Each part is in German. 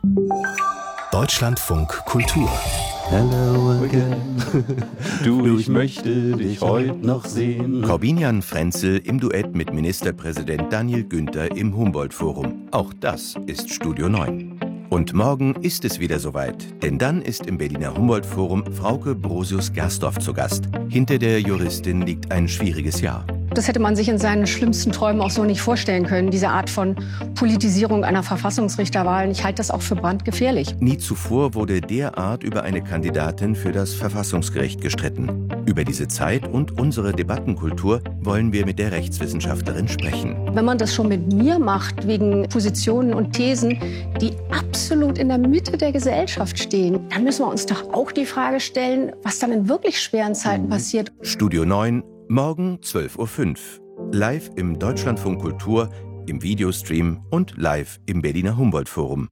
Deutschlandfunk Kultur. Hello again. Du, ich möchte dich heute noch sehen. Corbinian Frenzel im Duett mit Ministerpräsident Daniel Günther im Humboldt-Forum. Auch das ist Studio 9. Und morgen ist es wieder soweit, denn dann ist im Berliner Humboldt-Forum Frauke Brosius-Gersdorf zu Gast. Hinter der Juristin liegt ein schwieriges Jahr. Das hätte man sich in seinen schlimmsten Träumen auch so nicht vorstellen können, diese Art von Politisierung einer Verfassungsrichterwahl. Ich halte das auch für brandgefährlich. Nie zuvor wurde derart über eine Kandidatin für das Verfassungsgericht gestritten. Über diese Zeit und unsere Debattenkultur wollen wir mit der Rechtswissenschaftlerin sprechen. Wenn man das schon mit mir macht, wegen Positionen und Thesen, die absolut in der Mitte der Gesellschaft stehen, dann müssen wir uns doch auch die Frage stellen, was dann in wirklich schweren Zeiten passiert. Studio 9, morgen 12.05 Uhr. Live im Deutschlandfunk Kultur, im Videostream und live im Berliner Humboldt-Forum.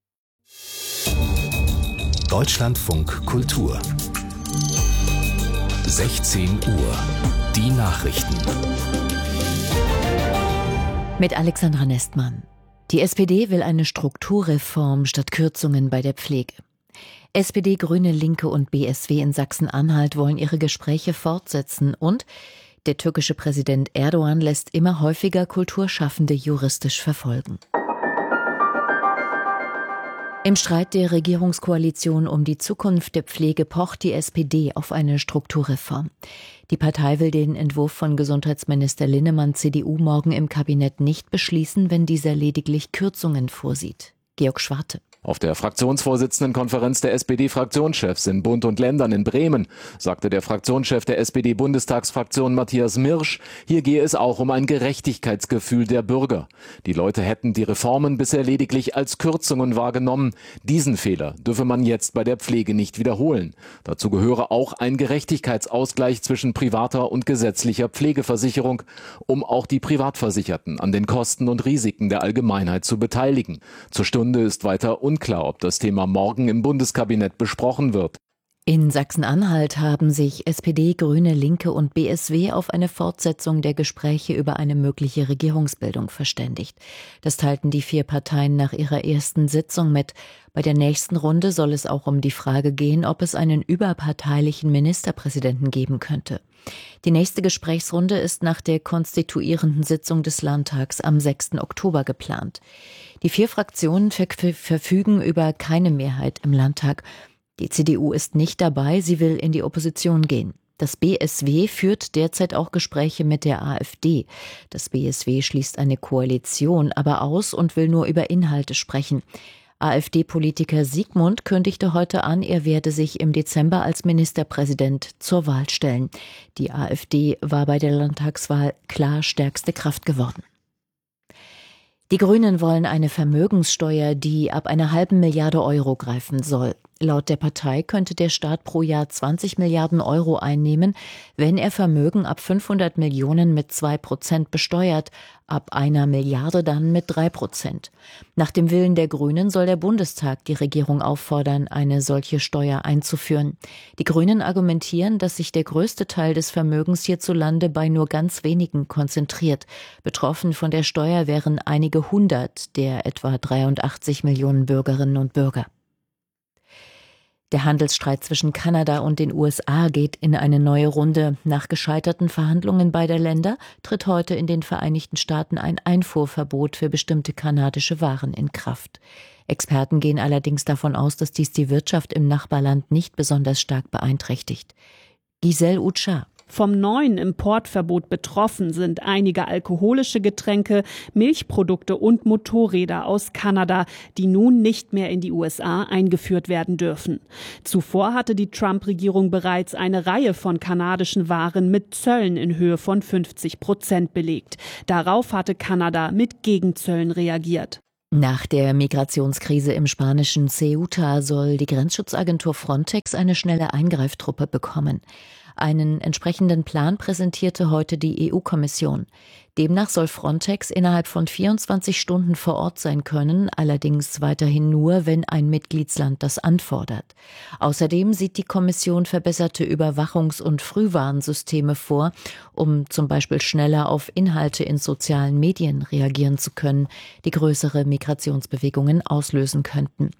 Deutschlandfunk Kultur. 16 Uhr. Die Nachrichten. Mit Alexandra Nestmann. Die SPD will eine Strukturreform statt Kürzungen bei der Pflege. SPD, Grüne, Linke und BSW in Sachsen-Anhalt wollen ihre Gespräche fortsetzen und der türkische Präsident Erdogan lässt immer häufiger Kulturschaffende juristisch verfolgen. Im Streit der Regierungskoalition um die Zukunft der Pflege pocht die SPD auf eine Strukturreform. Die Partei will den Entwurf von Gesundheitsminister Linnemann CDU morgen im Kabinett nicht beschließen, wenn dieser lediglich Kürzungen vorsieht. Georg Schwarte. Auf der Fraktionsvorsitzendenkonferenz der SPD-Fraktionschefs in Bund und Ländern in Bremen sagte der Fraktionschef der SPD-Bundestagsfraktion Matthias Mirsch, hier gehe es auch um ein Gerechtigkeitsgefühl der Bürger. Die Leute hätten die Reformen bisher lediglich als Kürzungen wahrgenommen. Diesen Fehler dürfe man jetzt bei der Pflege nicht wiederholen. Dazu gehöre auch ein Gerechtigkeitsausgleich zwischen privater und gesetzlicher Pflegeversicherung, um auch die Privatversicherten an den Kosten und Risiken der Allgemeinheit zu beteiligen. Zur Stunde ist weiter unklar, ob das Thema morgen im Bundeskabinett besprochen wird. In Sachsen-Anhalt haben sich SPD, Grüne, Linke und BSW auf eine Fortsetzung der Gespräche über eine mögliche Regierungsbildung verständigt. Das teilten die 4 Parteien nach ihrer ersten Sitzung mit. Bei der nächsten Runde soll es auch um die Frage gehen, ob es einen überparteilichen Ministerpräsidenten geben könnte. Die nächste Gesprächsrunde ist nach der konstituierenden Sitzung des Landtags am 6. Oktober geplant. Die 4 Fraktionen verfügen über keine Mehrheit im Landtag. Die CDU ist nicht dabei, sie will in die Opposition gehen. Das BSW führt derzeit auch Gespräche mit der AfD. Das BSW schließt eine Koalition aber aus und will nur über Inhalte sprechen. AfD-Politiker Siegmund kündigte heute an, er werde sich im Dezember als Ministerpräsident zur Wahl stellen. Die AfD war bei der Landtagswahl klar stärkste Kraft geworden. Die Grünen wollen eine Vermögenssteuer, die ab einer halben Milliarde Euro greifen soll. Laut der Partei könnte der Staat pro Jahr 20 Milliarden Euro einnehmen, wenn er Vermögen ab 500 Millionen mit 2% besteuert, ab 1 Milliarde dann mit 3%. Nach dem Willen der Grünen soll der Bundestag die Regierung auffordern, eine solche Steuer einzuführen. Die Grünen argumentieren, dass sich der größte Teil des Vermögens hierzulande bei nur ganz wenigen konzentriert. Betroffen von der Steuer wären einige hundert der etwa 83 Millionen Bürgerinnen und Bürger. Der Handelsstreit zwischen Kanada und den USA geht in eine neue Runde. Nach gescheiterten Verhandlungen beider Länder tritt heute in den Vereinigten Staaten ein Einfuhrverbot für bestimmte kanadische Waren in Kraft. Experten gehen allerdings davon aus, dass dies die Wirtschaft im Nachbarland nicht besonders stark beeinträchtigt. Giselle Ucha. Vom neuen Importverbot betroffen sind einige alkoholische Getränke, Milchprodukte und Motorräder aus Kanada, die nun nicht mehr in die USA eingeführt werden dürfen. Zuvor hatte die Trump-Regierung bereits eine Reihe von kanadischen Waren mit Zöllen in Höhe von 50% belegt. Darauf hatte Kanada mit Gegenzöllen reagiert. Nach der Migrationskrise im spanischen Ceuta soll die Grenzschutzagentur Frontex eine schnelle Eingreiftruppe bekommen. Einen entsprechenden Plan präsentierte heute die EU-Kommission. Demnach soll Frontex innerhalb von 24 Stunden vor Ort sein können, allerdings weiterhin nur, wenn ein Mitgliedsland das anfordert. Außerdem sieht die Kommission verbesserte Überwachungs- und Frühwarnsysteme vor, um zum Beispiel schneller auf Inhalte in sozialen Medien reagieren zu können, die größere Migrationsbewegungen auslösen könnten.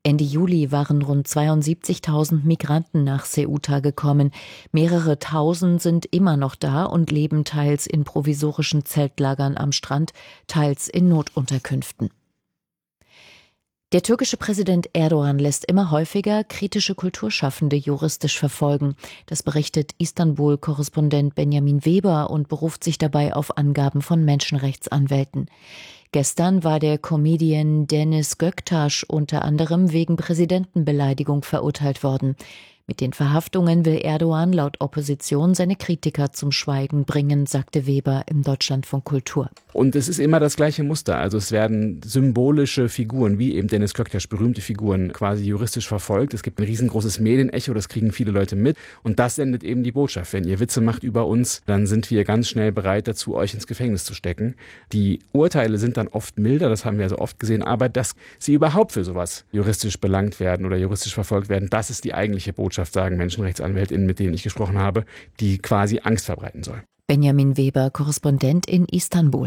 Ende Juli waren rund 72.000 Migranten nach Ceuta gekommen. Mehrere Tausend sind immer noch da und leben teils in provisorischen Zeltlagern am Strand, teils in Notunterkünften. Der türkische Präsident Erdogan lässt immer häufiger kritische Kulturschaffende juristisch verfolgen. Das berichtet Istanbul-Korrespondent Benjamin Weber und beruft sich dabei auf Angaben von Menschenrechtsanwälten. Gestern war der Comedian Deniz Göktaş unter anderem wegen Präsidentenbeleidigung verurteilt worden. Mit den Verhaftungen will Erdogan laut Opposition seine Kritiker zum Schweigen bringen, sagte Weber im Deutschlandfunk Kultur. Und es ist immer das gleiche Muster. Also es werden symbolische Figuren, wie eben Deniz Göktaş, berühmte Figuren, quasi juristisch verfolgt. Es gibt ein riesengroßes Medienecho, das kriegen viele Leute mit. Und das sendet eben die Botschaft. Wenn ihr Witze macht über uns, dann sind wir ganz schnell bereit dazu, euch ins Gefängnis zu stecken. Die Urteile sind dann oft milder, das haben wir so oft gesehen. Aber dass sie überhaupt für sowas juristisch belangt werden oder juristisch verfolgt werden, das ist die eigentliche Botschaft, sagen Menschenrechtsanwältinnen, mit denen ich gesprochen habe, die quasi Angst verbreiten soll. Benjamin Weber, Korrespondent in Istanbul.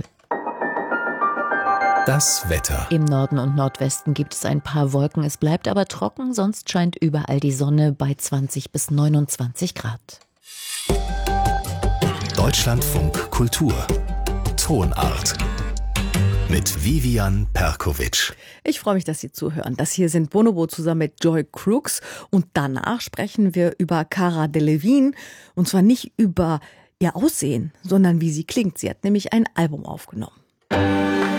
Das Wetter. Im Norden und Nordwesten gibt es ein paar Wolken, es bleibt aber trocken, sonst scheint überall die Sonne bei 20 bis 29 Grad. Deutschlandfunk Kultur. Tonart. Mit Vivian Perkovic. Ich freue mich, dass Sie zuhören. Das hier sind Bonobo zusammen mit Joy Crooks. Und danach sprechen wir über Cara Delevingne. Und zwar nicht über ihr Aussehen, sondern wie sie klingt. Sie hat nämlich ein Album aufgenommen.